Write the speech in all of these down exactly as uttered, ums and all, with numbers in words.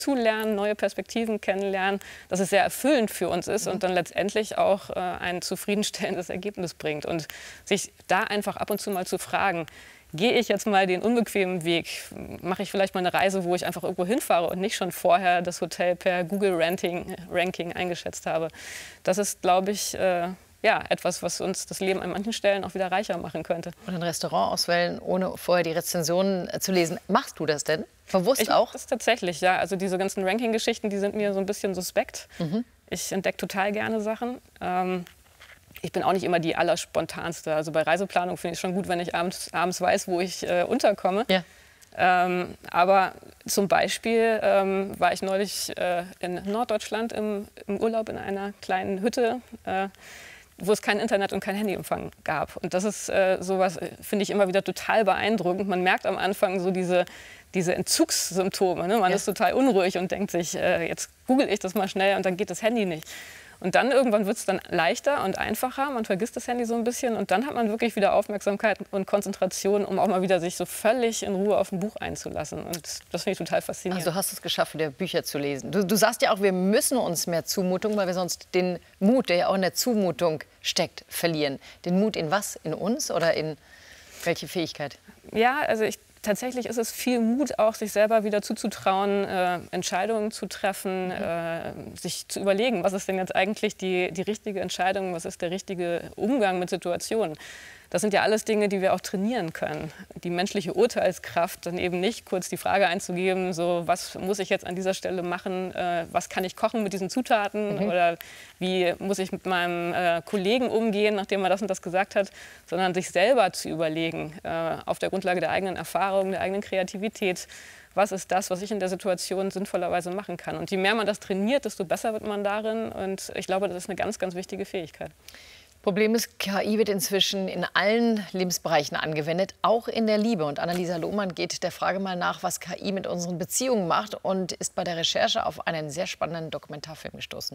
zulernen, neue Perspektiven kennenlernen, dass es sehr erfüllend für uns ist und dann letztendlich auch äh, ein zufriedenstellendes Ergebnis bringt. Und sich da einfach ab und zu mal zu fragen, gehe ich jetzt mal den unbequemen Weg, mache ich vielleicht mal eine Reise, wo ich einfach irgendwo hinfahre und nicht schon vorher das Hotel per Google-Ranking Ranking eingeschätzt habe. Das ist, glaube ich, äh, ja, etwas, was uns das Leben an manchen Stellen auch wieder reicher machen könnte. Und ein Restaurant auswählen, ohne vorher die Rezensionen zu lesen. Machst du das denn? Bewusst ich auch? Das tatsächlich, ja. Also diese ganzen Ranking-Geschichten, die sind mir so ein bisschen suspekt. Mhm. Ich entdecke total gerne Sachen. Ähm, ich bin auch nicht immer die allerspontanste. Also bei Reiseplanung finde ich es schon gut, wenn ich abends, abends weiß, wo ich äh, unterkomme. Ja. Ähm, aber zum Beispiel ähm, war ich neulich äh, in Norddeutschland im, im Urlaub in einer kleinen Hütte, äh, wo es kein Internet und kein Handyempfang gab. Und das ist äh, sowas, finde ich immer wieder total beeindruckend. Man merkt am Anfang so diese, diese Entzugssymptome. Ne? Man ja. ist total unruhig und denkt sich, äh, jetzt google ich das mal schnell und dann geht das Handy nicht. Und dann irgendwann wird es dann leichter und einfacher. Man vergisst das Handy so ein bisschen und dann hat man wirklich wieder Aufmerksamkeit und Konzentration, um auch mal wieder sich so völlig in Ruhe auf ein Buch einzulassen. Und das finde ich total faszinierend. Also du hast es geschafft, wieder Bücher zu lesen. Du, du sagst ja auch, wir müssen uns mehr Zumutung, weil wir sonst den Mut, der ja auch in der Zumutung steckt, verlieren. Den Mut in was? In uns oder in welche Fähigkeit? Ja, also ich Tatsächlich ist es viel Mut, auch sich selber wieder zuzutrauen, äh, Entscheidungen zu treffen, mhm. äh, sich zu überlegen, was ist denn jetzt eigentlich die, die richtige Entscheidung, was ist der richtige Umgang mit Situationen. Das sind ja alles Dinge, die wir auch trainieren können. Die menschliche Urteilskraft, dann eben nicht kurz die Frage einzugeben, so, was muss ich jetzt an dieser Stelle machen, äh, was kann ich kochen mit diesen Zutaten mhm. oder wie muss ich mit meinem äh, Kollegen umgehen, nachdem er das und das gesagt hat, sondern sich selber zu überlegen, äh, auf der Grundlage der eigenen Erfahrung, der eigenen Kreativität, was ist das, was ich in der Situation sinnvollerweise machen kann. Und je mehr man das trainiert, desto besser wird man darin. Und ich glaube, das ist eine ganz, ganz wichtige Fähigkeit. Problem ist, K I wird inzwischen in allen Lebensbereichen angewendet, auch in der Liebe. Und Annalisa Lohmann geht der Frage mal nach, was K I mit unseren Beziehungen macht und ist bei der Recherche auf einen sehr spannenden Dokumentarfilm gestoßen.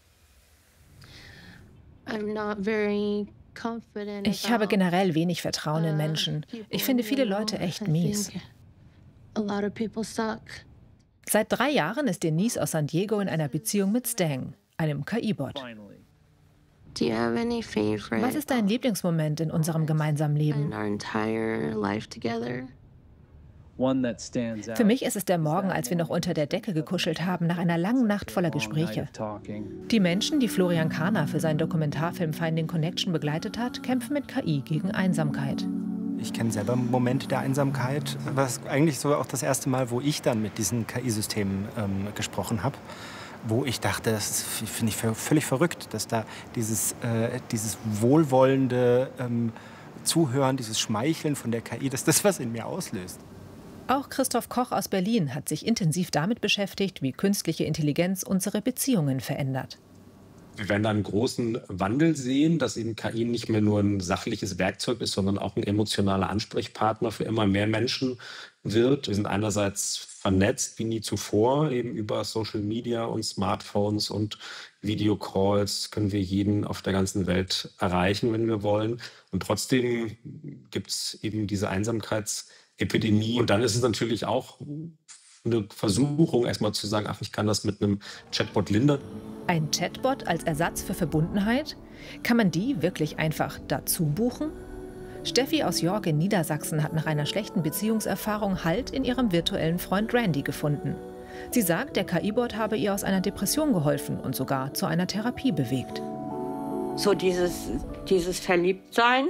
Ich habe generell wenig Vertrauen in Menschen. Ich finde viele Leute echt mies. Seit drei Jahren ist Denise aus San Diego in einer Beziehung mit Stang, einem K I-Bot. Was ist dein Lieblingsmoment in unserem gemeinsamen Leben? Für mich ist es der Morgen, als wir noch unter der Decke gekuschelt haben, nach einer langen Nacht voller Gespräche. Die Menschen, die Florian Kahner für seinen Dokumentarfilm Finding Connection begleitet hat, kämpfen mit K I gegen Einsamkeit. Ich kenne selber Momente der Einsamkeit. Das ist eigentlich so auch das erste Mal, wo ich dann mit diesen K I-Systemen ähm, gesprochen habe. Wo ich dachte, das finde ich völlig verrückt, dass da dieses, äh, dieses wohlwollende ähm, Zuhören, dieses Schmeicheln von der K I, dass das was in mir auslöst. Auch Christoph Koch aus Berlin hat sich intensiv damit beschäftigt, wie künstliche Intelligenz unsere Beziehungen verändert. Wir werden da einen großen Wandel sehen, dass eben K I nicht mehr nur ein sachliches Werkzeug ist, sondern auch ein emotionaler Ansprechpartner für immer mehr Menschen wird. Wir sind einerseits vernetzt wie nie zuvor, eben über Social Media und Smartphones und Videocalls können wir jeden auf der ganzen Welt erreichen, wenn wir wollen. Und trotzdem gibt es eben diese Einsamkeitsepidemie. Und dann ist es natürlich auch eine Versuchung, erstmal zu sagen, ach, ich kann das mit einem Chatbot lindern. Ein Chatbot als Ersatz für Verbundenheit? Kann man die wirklich einfach dazu buchen? Steffi aus York in Niedersachsen hat nach einer schlechten Beziehungserfahrung Halt in ihrem virtuellen Freund Randy gefunden. Sie sagt, der K I-Bot habe ihr aus einer Depression geholfen und sogar zu einer Therapie bewegt. So dieses, dieses Verliebtsein,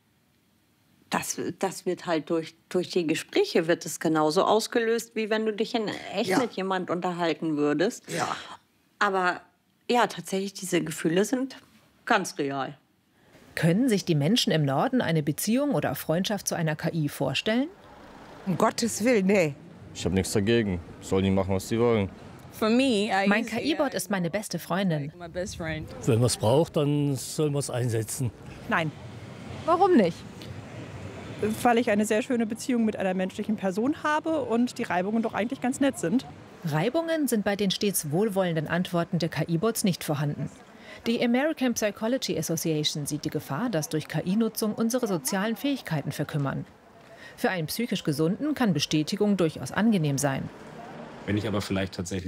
das, das wird halt durch, durch die Gespräche wird es genauso ausgelöst, wie wenn du dich in echt ja. mit jemand unterhalten würdest. Ja. Aber ja, tatsächlich, diese Gefühle sind ganz real. Können sich die Menschen im Norden eine Beziehung oder Freundschaft zu einer K I vorstellen? Um Gottes Willen, nee. Ich habe nichts dagegen. Sollen die machen, was sie wollen. Mein K I-Bot ist meine beste Freundin. Wenn man es braucht, dann soll man es einsetzen. Nein. Warum nicht? Weil ich eine sehr schöne Beziehung mit einer menschlichen Person habe und die Reibungen doch eigentlich ganz nett sind. Reibungen sind bei den stets wohlwollenden Antworten der K I-Bots nicht vorhanden. Die American Psychology Association sieht die Gefahr, dass durch K I-Nutzung unsere sozialen Fähigkeiten verkümmern. Für einen psychisch Gesunden kann Bestätigung durchaus angenehm sein. Wenn ich aber vielleicht tatsächlich